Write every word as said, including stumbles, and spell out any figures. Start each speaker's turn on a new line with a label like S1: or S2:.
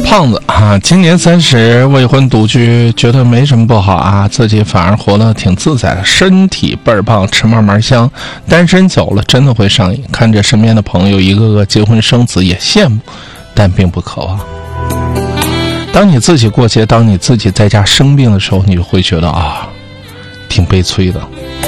S1: 胖子啊，今年三十，未婚独居，觉得没什么不好啊，自己反而活得挺自在的，身体倍儿棒，吃嘛嘛香。单身久了真的会上瘾，看着身边的朋友一个个结婚生子，也羡慕，但并不渴望。当你自己过节，当你自己在家生病的时候，你就会觉得啊，挺悲催的。